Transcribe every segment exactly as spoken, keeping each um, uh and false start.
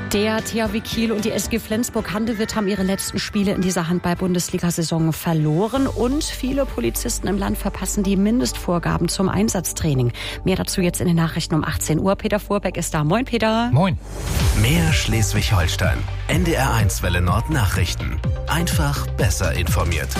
Der T H W Kiel und die S G Flensburg-Handewitt haben ihre letzten Spiele in dieser Handball-Bundesliga-Saison verloren und viele Polizisten im Land verpassen die Mindestvorgaben zum Einsatztraining. Mehr dazu jetzt in den Nachrichten um achtzehn Uhr. Peter Vorbeck ist da. Moin, Peter. Moin. Mehr Schleswig-Holstein. N D R eins Welle Nord Nachrichten. Einfach besser informiert.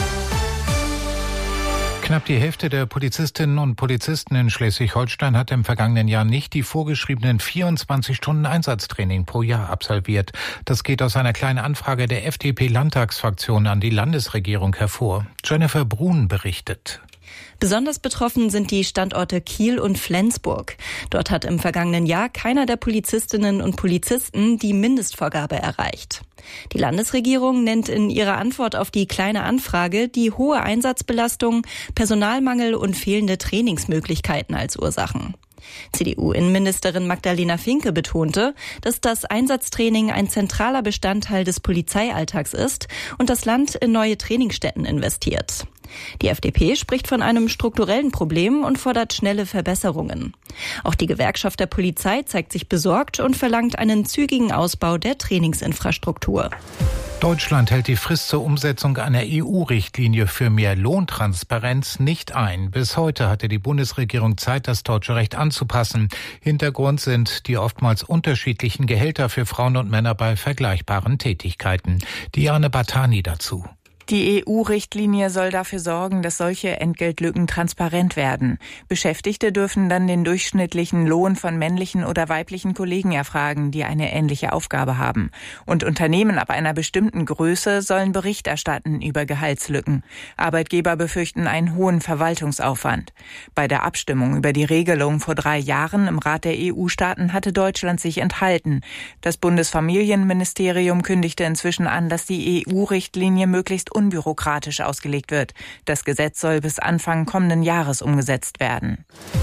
Knapp die Hälfte der Polizistinnen und Polizisten in Schleswig-Holstein hat im vergangenen Jahr nicht die vorgeschriebenen vierundzwanzig Stunden Einsatztraining pro Jahr absolviert. Das geht aus einer kleinen Anfrage der F D P-Landtagsfraktion an die Landesregierung hervor. Jennifer Brun berichtet. Besonders betroffen sind die Standorte Kiel und Flensburg. Dort hat im vergangenen Jahr keiner der Polizistinnen und Polizisten die Mindestvorgabe erreicht. Die Landesregierung nennt in ihrer Antwort auf die kleine Anfrage die hohe Einsatzbelastung, Personalmangel und fehlende Trainingsmöglichkeiten als Ursachen. C D U-Innenministerin Magdalena Finke betonte, dass das Einsatztraining ein zentraler Bestandteil des Polizeialltags ist und das Land in neue Trainingsstätten investiert. Die F D P spricht von einem strukturellen Problem und fordert schnelle Verbesserungen. Auch die Gewerkschaft der Polizei zeigt sich besorgt und verlangt einen zügigen Ausbau der Trainingsinfrastruktur. Deutschland hält die Frist zur Umsetzung einer E U-Richtlinie für mehr Lohntransparenz nicht ein. Bis heute hatte die Bundesregierung Zeit, das deutsche Recht anzupassen. Hintergrund sind die oftmals unterschiedlichen Gehälter für Frauen und Männer bei vergleichbaren Tätigkeiten. Diane Batani dazu. Die E U-Richtlinie soll dafür sorgen, dass solche Entgeltlücken transparent werden. Beschäftigte dürfen dann den durchschnittlichen Lohn von männlichen oder weiblichen Kollegen erfragen, die eine ähnliche Aufgabe haben. Und Unternehmen ab einer bestimmten Größe sollen Bericht erstatten über Gehaltslücken. Arbeitgeber befürchten einen hohen Verwaltungsaufwand. Bei der Abstimmung über die Regelung vor drei Jahren im Rat der E U-Staaten hatte Deutschland sich enthalten. Das Bundesfamilienministerium kündigte inzwischen an, dass die E U-Richtlinie möglichst unbürokratisch ausgelegt wird. Das Gesetz soll bis Anfang kommenden Jahres umgesetzt werden.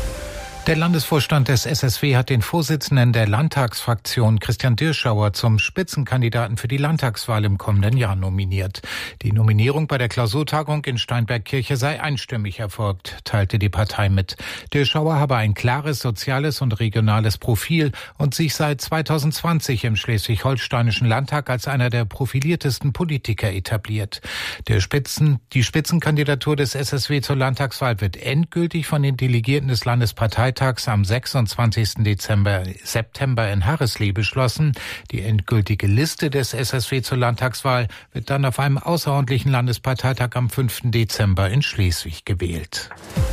Der Landesvorstand des S S W hat den Vorsitzenden der Landtagsfraktion Christian Dirschauer zum Spitzenkandidaten für die Landtagswahl im kommenden Jahr nominiert. Die Nominierung bei der Klausurtagung in Steinbergkirche sei einstimmig erfolgt, teilte die Partei mit. Dirschauer habe ein klares soziales und regionales Profil und sich seit zweitausendzwanzig im Schleswig-Holsteinischen Landtag als einer der profiliertesten Politiker etabliert. Der Spitzen, die Spitzenkandidatur des S S W zur Landtagswahl wird endgültig von den Delegierten des Landesparteitags am sechsundzwanzigsten Dezember, September in Harreslee beschlossen. Die endgültige Liste des S S W zur Landtagswahl wird dann auf einem außerordentlichen Landesparteitag am fünften Dezember in Schleswig gewählt.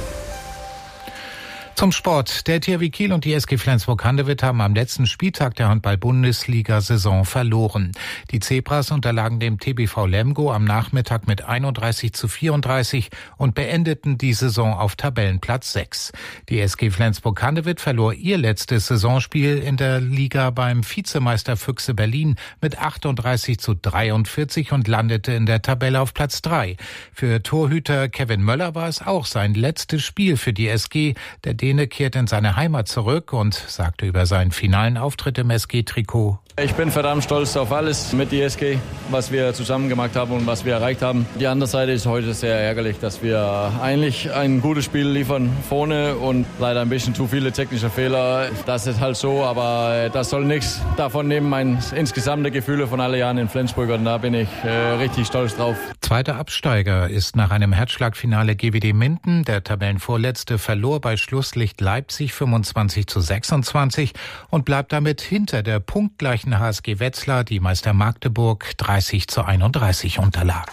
Zum Sport. Der T H W Kiel und die S G Flensburg-Handewitt haben am letzten Spieltag der Handball-Bundesliga-Saison verloren. Die Zebras unterlagen dem T B V Lemgo am Nachmittag mit einunddreißig zu vierunddreißig und beendeten die Saison auf Tabellenplatz sechs. Die S G Flensburg-Handewitt verlor ihr letztes Saisonspiel in der Liga beim Vizemeister Füchse Berlin mit achtunddreißig zu dreiundvierzig und landete in der Tabelle auf Platz drei. Für Torhüter Kevin Möller war es auch sein letztes Spiel für die S G. Der Däne kehrt in seine Heimat zurück und sagte über seinen finalen Auftritt im S G-Trikot: Ich bin verdammt stolz auf alles mit der S G, was wir zusammen gemacht haben und was wir erreicht haben. Die andere Seite ist heute sehr ärgerlich, dass wir eigentlich ein gutes Spiel liefern vorne und leider ein bisschen zu viele technische Fehler. Das ist halt so, aber das soll nichts davon nehmen. Mein insgesamte Gefühle von alle Jahren in Flensburg und da bin ich äh, richtig stolz drauf. Zweiter Absteiger ist nach einem Herzschlagfinale G W D Minden. Der Tabellenvorletzte verlor bei Schlusslicht Leipzig fünfundzwanzig zu sechsundzwanzig und bleibt damit hinter der punktgleichen H S G Wetzlar, die Meister Magdeburg dreißig zu einunddreißig unterlag.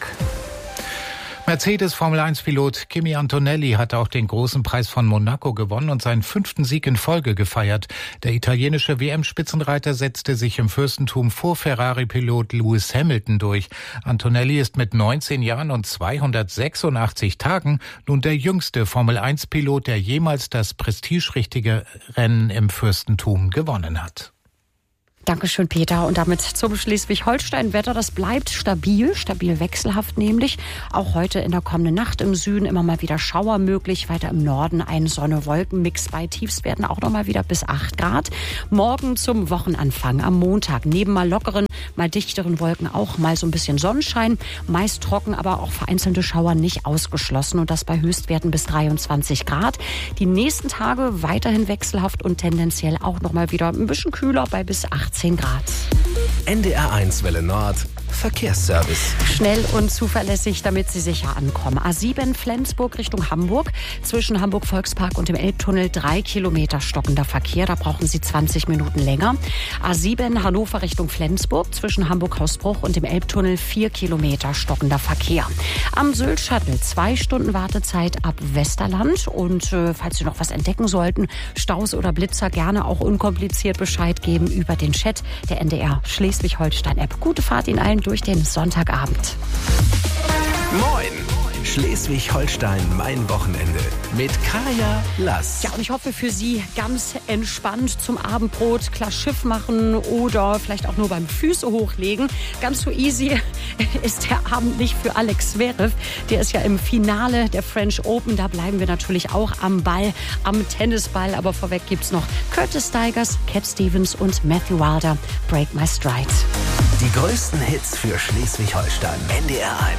Mercedes-Formel eins Pilot Kimi Antonelli hat auch den großen Preis von Monaco gewonnen und seinen fünften Sieg in Folge gefeiert. Der italienische W M-Spitzenreiter setzte sich im Fürstentum vor Ferrari-Pilot Lewis Hamilton durch. Antonelli ist mit neunzehn Jahren und zweihundertsechsundachtzig Tagen nun der jüngste Formel eins Pilot, der jemals das prestigeträchtige Rennen im Fürstentum gewonnen hat. Dankeschön, Peter. Und damit zum Schleswig-Holstein-Wetter. Das bleibt stabil, stabil wechselhaft nämlich. Auch heute in der kommenden Nacht im Süden immer mal wieder Schauer möglich. Weiter im Norden ein Sonne-Wolken-Mix. Bei Tiefstwerten auch noch mal wieder bis acht Grad. Morgen zum Wochenanfang am Montag neben mal lockeren, mal dichteren Wolken auch mal so ein bisschen Sonnenschein. Meist trocken, aber auch vereinzelte Schauer nicht ausgeschlossen. Und das bei Höchstwerten bis dreiundzwanzig Grad. Die nächsten Tage weiterhin wechselhaft und tendenziell auch noch mal wieder ein bisschen kühler bei bis achtzehn Grad. N D R eins Welle Nord. Verkehrsservice. Schnell und zuverlässig, damit Sie sicher ankommen. A sieben Flensburg Richtung Hamburg. Zwischen Hamburg-Volkspark und dem Elbtunnel drei Kilometer stockender Verkehr. Da brauchen Sie zwanzig Minuten länger. A sieben Hannover Richtung Flensburg. Zwischen Hamburg-Hausbruch und dem Elbtunnel vier Kilometer stockender Verkehr. Am Sylt-Shuttle zwei Stunden Wartezeit ab Westerland. Und äh, falls Sie noch was entdecken sollten, Staus oder Blitzer, gerne auch unkompliziert Bescheid geben über den Chat der N D R Schleswig-Holstein-App. Gute Fahrt Ihnen allen durch den Sonntagabend. Moin! Schleswig-Holstein, mein Wochenende mit Kaya Lass. Ja, und ich hoffe für Sie ganz entspannt zum Abendbrot klar Schiff machen oder vielleicht auch nur beim Füße hochlegen. Ganz so easy ist der Abend nicht für Alex Zverev. Der ist ja im Finale der French Open. Da bleiben wir natürlich auch am Ball, am Tennisball. Aber vorweg gibt's noch Curtis Stigers, Cat Stevens und Matthew Wilder. Break My Stride. Die größten Hits für Schleswig-Holstein. N D R eins.